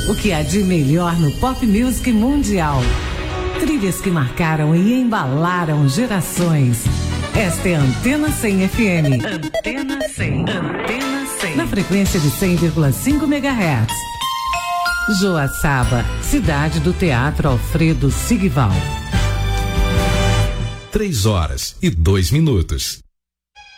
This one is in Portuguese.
O que há de melhor no pop music mundial. Trilhas que marcaram e embalaram gerações. Esta é a Antena 100 FM. Antena 100. Antena 100. Na frequência de 100,5 MHz. Joaçaba, cidade do Teatro Alfredo Sigval. 3 horas e 2 minutos.